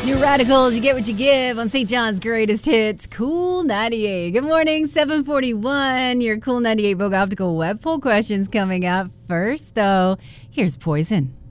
New Radicals, you get what you give on St. John's Greatest Hits, Cool 98. Good morning, 741. Your Cool 98 Vogue Optical Web Poll questions coming up. First, though, here's Poison.